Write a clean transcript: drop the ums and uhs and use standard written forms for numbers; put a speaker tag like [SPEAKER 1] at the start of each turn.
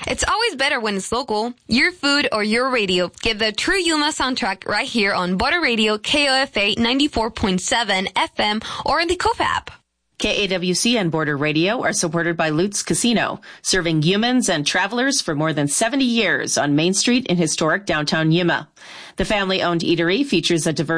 [SPEAKER 1] It's always better when it's local. Your food or your radio. Get the true Yuma soundtrack right here on Border Radio KOFA 94.7 FM or in the KOFA app.
[SPEAKER 2] KAWC and Border Radio are supported by Lutz Casino, serving humans and travelers for more than 70 years on Main Street in historic downtown Yuma. The family-owned eatery features a diverse